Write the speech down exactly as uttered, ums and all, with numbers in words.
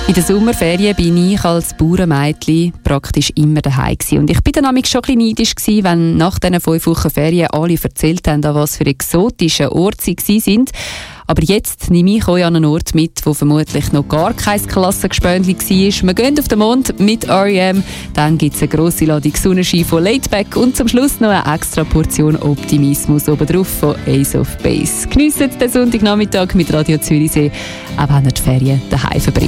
In der Sommerferien bin ich als Bauernmädchen praktisch immer daheim gewesen. Und ich bin dann nämlich schon ein bisschen neidisch gewesen, wenn nach diesen fünf Wochen Ferien alle erzählt haben, an was für exotische Orte sie waren. Aber jetzt nehme ich euch an einen Ort mit, wo vermutlich noch gar kein Klassengespöndli war. Wir gehen auf den Mond mit R E M, dann gibt es eine grosse Ladung Sonnenschein von Laidback und zum Schluss noch eine extra Portion Optimismus obendrauf von Ace of Base. Geniessen den Sonntagnachmittag mit Radio Zürichsee, auch wenn ihr die Ferien daheim verbringt.